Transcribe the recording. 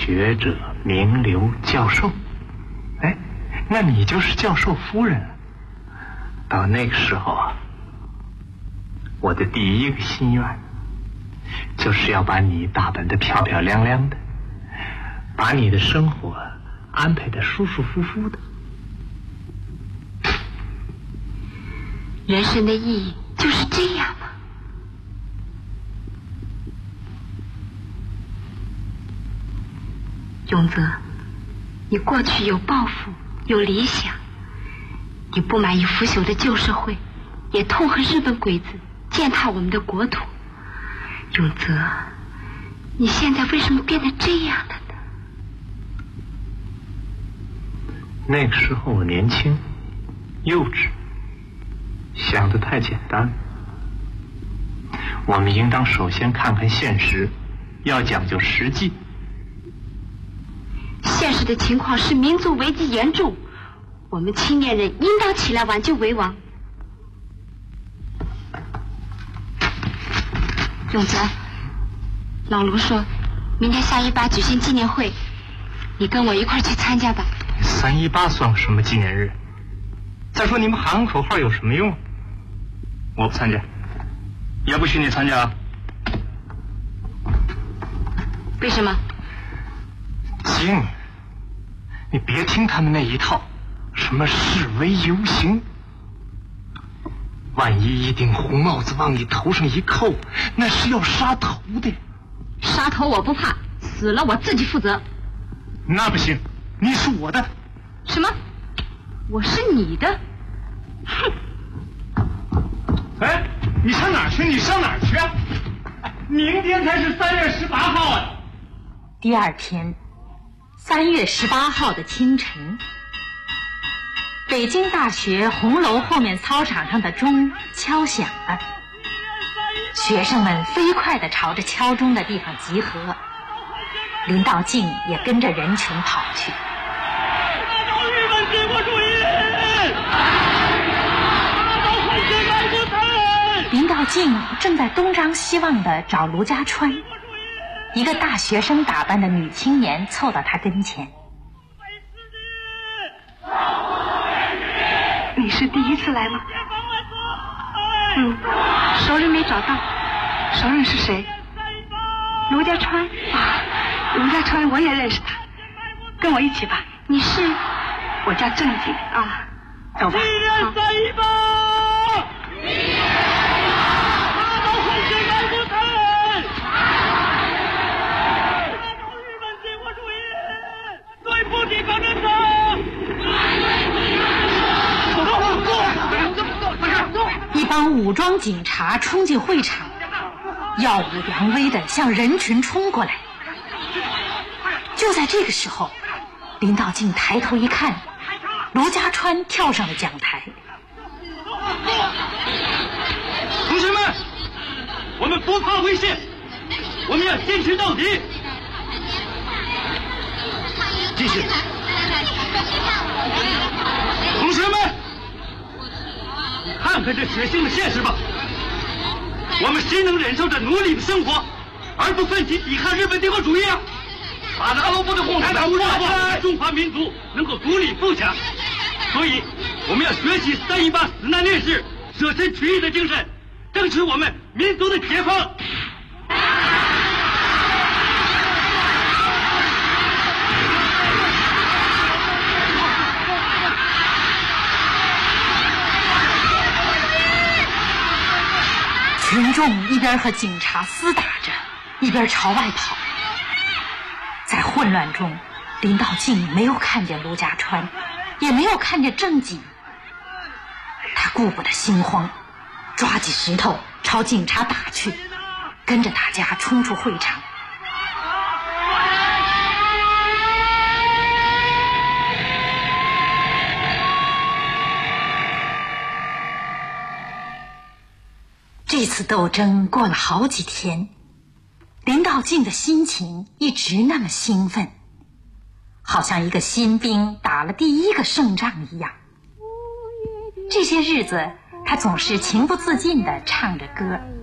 学者、名流、教授。哎，那你就是教授夫人了。到那个时候啊，我的第一个心愿就是要把你打扮得漂漂亮亮的，把你的生活安排得舒舒服服的。 人生的意义就是这样吗？永泽，你过去有抱负，有理想，你不满意腐朽的旧社会，也痛恨日本鬼子践踏我们的国土。永泽，你现在为什么变得这样了呢？ 那个时候我年轻幼稚，想得太简单。我们应当首先看看现实，要讲究实际。 现实的情况是民族危机严重，我们青年人应当起来挽救为王。永泽，老卢说明天318举行纪念会，你跟我一块去参加吧。 318算个什么纪念日？再说你们喊口号有什么用？我不参加，也不许你参加。 为什么？ 静，你别听他们那一套，什么示威游行，万一一顶红帽子往你头上一扣，那是要杀头的。 杀头我不怕，死了我自己负责。 那不行，你是我的。 什么？我是你的？哼！ 哎，你上哪儿去？你上哪儿去啊？明天才是3月18号啊！ 第二天，3月18号的清晨，北京大学红楼后面操场上的钟敲响了，学生们飞快地朝着敲钟的地方集合，林道静也跟着人群跑去。 日本帝国主义！ 林道静正在东张西望地找卢家川，一个大学生打扮的女青年凑到他跟前。 你是第一次来吗？熟人没找到。熟人是谁？卢家川啊，卢家川我也认识他，跟我一起吧。你是？我叫正经啊，走吧。 一帮武装警察冲进会场，耀武扬威地向人群冲过来。就在这个时候，林道静抬头一看，卢家川跳上了讲台。 同学们，我们不怕危险，我们要坚持到底。继续。同学们，看看这血腥的现实吧。我们谁能忍受着奴隶的生活，而不奋起抵抗日本帝国主义啊？把阿罗伯的共产党污染了，中华民族能够独立富强。所以，我们要学习318死难烈士舍身取义的精神，争取我们民族的解放。 群众一边和警察厮打着，一边朝外跑。在混乱中，林道静没有看见卢家川，也没有看见正己。他顾不得心慌，抓起石头朝警察打去，跟着大家冲出会场。这次斗争过了好几天，林道静的心情一直那么兴奋，好像一个新兵打了第一个胜仗一样。这些日子，他总是情不自禁地唱着歌，